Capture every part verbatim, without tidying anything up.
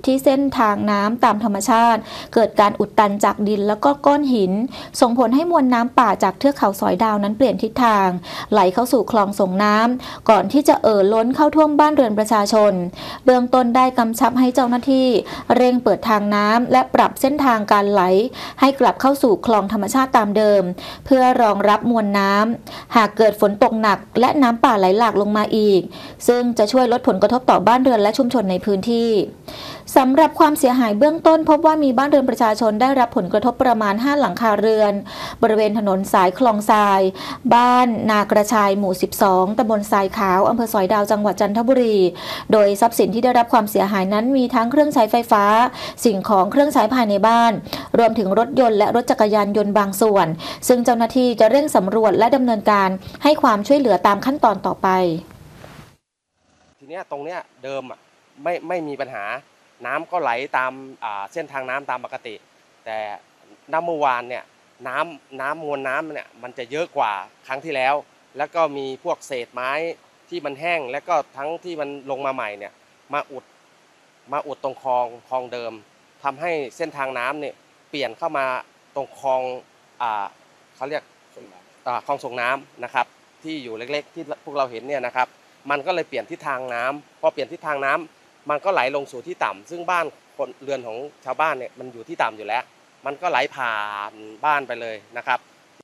ที่เส้นทางน้ำตามธรรมชาติเกิดการอุดตันจากดินแล้วก็ก้อนหินส่งผลให้มวลน้ำป่าจากเทือกเขาสอยดาวนั้นเปลี่ยนทิศทางไหลเข้าสู่คลองส่งน้ำก่อนที่จะเอ่อล้นเข้าท่วมบ้านเรือนประชาชนเบื้องต้นได้กำชับให้เจ้าหน้าที่เร่งเปิดทางน้ำและปรับเส้นทางการไหลให้กลับเข้าสู่คลองธรรมชาติตามเดิมเพื่อรองรับมวลน้ำหากเกิดฝนตกหนักและน้ำป่าไหลหลากลงมาอีกซึ่งจะช่วยลดผลกระทบต่อบ้านเรือนและชุมชนในพื้นที่สำหรับความเสียหายเบื้องต้นพบว่ามีบ้านเรือนประชาชนได้รับผลกระทบประมาณห้าหลังคาเรือนบริเวณถนนสายคลองทรายบ้านนากระชายหมู่สิบสองตำบลทรายขาวอำเภอสอยดาวจังหวัดจันทบุรีโดยทรัพย์สินที่ได้รับความเสียหายนั้นมีทั้งเครื่องใช้ไฟฟ้าสิ่งของเครื่องใช้ภายในบ้านรวมถึงรถยนต์และรถจักรยานยนต์บางส่วนซึ่งเจ้าหน้าที่จะเร่งสำรวจและดำเนินการให้ความช่วยเหลือตามขั้นตอนต่อไปทีนี้ตรงเนี้ยเดิมอ่ะไม่ไม่มีปัญหาน้ำก็ไหลตามเส้นทางน้ำตามปกติแต่น้ำเมื่อวานเนี่ยน้ำน้ำมวลน้ำเนี่ยมันจะเยอะกว่าครั้งที่แล้วแล้วก็มีพวกเศษไม้ที่มันแห้งแล้วก็ทั้งที่มันลงมาใหม่เนี่ยมาอุดมาอุดตรงคลองคลองเดิมทำให้เส้นทางน้ำเนี่ยเปลี่ยนเข้ามาตรงคลองอ่าเขาเรียกคลองส่งน้ำนะครับที่อยู่เล็กๆที่พวกเราเห็นเนี่ยนะครับมันก็เลยเปลี่ยนทิศทางน้ำพอเปลี่ยนทิศทางน้ำมันก็ไหลลงสู่ที่ต่ำซึ่งบ้านคนเรือนของชาวบ้านเนี่ยมันอยู่ที่ต่ำอยู่แล้วมันก็ไหลผ่านบ้านไปเลยนะครับ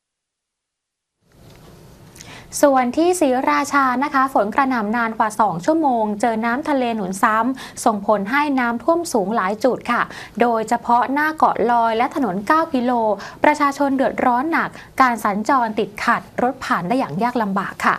ส่วนที่ศรีราชานะคะฝนกระหน่ำนานกว่าสองชั่วโมงเจอน้ำทะเลหนุนซ้ำส่งผลให้น้ำท่วมสูงหลายจุดค่ะโดยเฉพาะหน้าเกาะลอยและถนนเก้ากิโลประชาชนเดือดร้อนหนักการสัญจรติดขัดรถผ่านได้อย่างยากลำบากค่ะ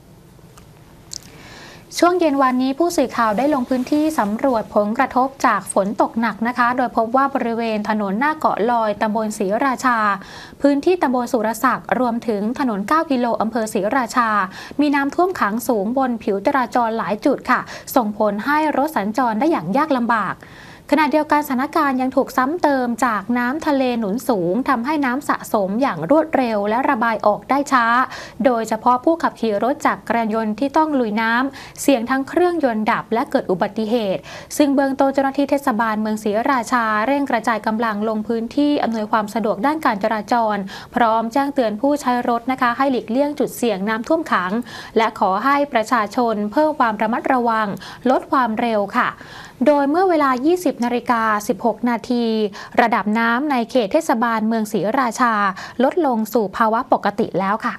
ช่วงเย็นวันนี้ผู้สื่อข่าวได้ลงพื้นที่สำรวจผลกระทบจากฝนตกหนักนะคะโดยพบว่าบริเวณถนนหน้าเกาะลอยตำบลศรีราชาพื้นที่ตำบลสุรศักดิ์รวมถึงถนนเก้ากิโลอำเภอศรีราชามีน้ำท่วมขังสูงบนผิวจราจรหลายจุดค่ะส่งผลให้รถสัญจรได้อย่างยากลำบากขณะเดียวกันสถานการณ์ยังถูกซ้ำเติมจากน้ำทะเลหนุนสูงทำให้น้ำสะสมอย่างรวดเร็วและระบายออกได้ช้าโดยเฉพาะผู้ขับขี่รถจักรยานยนต์ที่ต้องลุยน้ำเสี่ยงทั้งเครื่องยนต์ดับและเกิดอุบัติเหตุซึ่งเบื้องต้นเจ้าหน้าที่เทศบาลเมืองศรีราชาเร่งกระจายกำลังลงพื้นที่อำนวยความสะดวกด้านการจราจรพร้อมแจ้งเตือนผู้ใช้รถนะคะให้หลีกเลี่ยงจุดเสี่ยงน้ำท่วมขังและขอให้ประชาชนเพิ่มความระมัดระวังลดความเร็วค่ะโดยเมื่อเวลา ยี่สิบนาฬิกาสิบหกนาทีระดับน้ำในเขตเทศบาลเมืองศรีราชาลดลงสู่ภาวะปกติแล้วค่ะ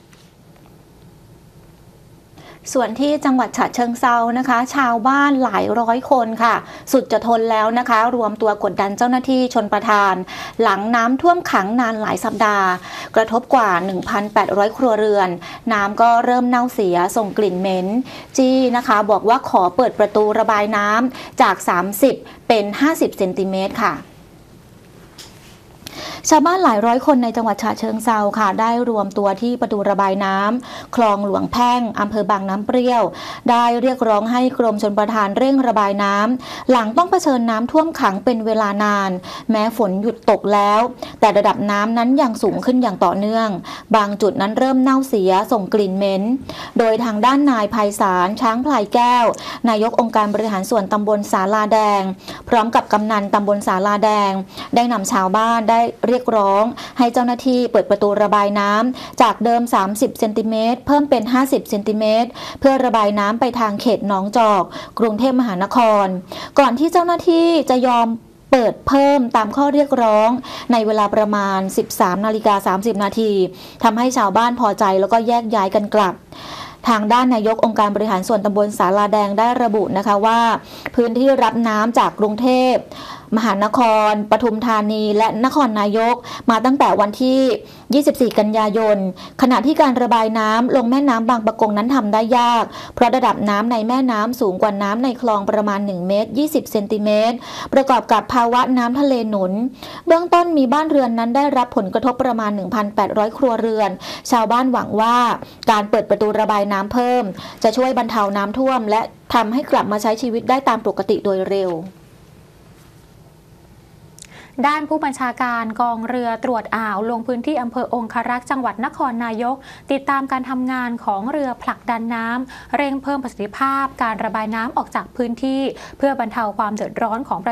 ส่วนที่จังหวัดฉะเชิงเทรานะคะชาวบ้านหลายร้อยคนค่ะสุดจะทนแล้วนะคะรวมตัวกดดันเจ้าหน้าที่ชลประทานหลังน้ำท่วมขังนานหลายสัปดาห์กระทบกว่า หนึ่งพันแปดร้อย ครัวเรือนน้ำก็เริ่มเน่าเสียส่งกลิ่นเหม็นจี้นะคะบอกว่าขอเปิดประตูระบายน้ำจากสามสิบเป็นห้าสิบเซนติเมตรค่ะชาวบ้านหลายร้อยคนในจังหวัดฉะเชิงเทราค่ะได้รวมตัวที่ประตูระบายน้ำคลองหลวงแพ่งอำเภอบางน้ำเปรี้ยวได้เรียกร้องให้กรมชลประทานเร่งระบายน้ำหลังต้องเผชิญน้ำท่วมขังเป็นเวลานานแม้ฝนหยุดตกแล้วแต่ระดับน้ำนั้นยังสูงขึ้นอย่างต่อเนื่องบางจุดนั้นเริ่มเน่าเสียส่งกลิ่นเหม็นโดยทางด้านนายไพศาลช้างพลายแก้วนายกองค์การบริหารส่วนตำบลศาลาแดงพร้อมกับกำนันตำบลศาลาแดงได้นำชาวบ้านได้เรียกร้องให้เจ้าหน้าที่เปิดประตูระบายน้ำจากเดิมสามสิบเซนติเมตรเพิ่มเป็นห้าสิบเซนติเมตรเพื่อระบายน้ำไปทางเขตหนองจอกกรุงเทพมหานครก่อนที่เจ้าหน้าที่จะยอมเปิดเพิ่มตามข้อเรียกร้องในเวลาประมาณ สิบสามนาฬิกาสามสิบนาทีทำให้ชาวบ้านพอใจแล้วก็แยกย้ายกันกลับทางด้านนายกองค์การบริหารส่วนตำบลศาลาแดงได้ระบุนะคะว่าพื้นที่รับน้ำจากกรุงเทพมหานครปทุมธานีและนครนายกมาตั้งแต่วันที่ยี่สิบสี่กันยายนขณะที่การระบายน้ำลงแม่น้ำบางปะกงนั้นทำได้ยากเพราะระดับน้ำในแม่น้ำสูงกว่าน้ำในคลองประมาณหนึ่งเมตรยี่สิบเซนติเมตรประกอบกับภาวะน้ำทะเลหนุนเบื้องต้นมีบ้านเรือนนั้นได้รับผลกระทบประมาณ หนึ่งพันแปดร้อย ครัวเรือนชาวบ้านหวังว่าการเปิดประตูระบายน้ำเพิ่มจะช่วยบรรเทาน้ำท่วมและทำให้กลับมาใช้ชีวิตได้ตามปกติโดยเร็วด้านผู้บัญชาการกองเรือตรวจอ่าวลงพื้นที่อำเภอองครักษ์จังหวัดนครนายกติดตามการทำงานของเรือผลักดันน้ำเร่งเพิ่มประสิทธิภาพการระบายน้ำออกจากพื้นที่เพื่อบรรเทาความเดือดร้อนของ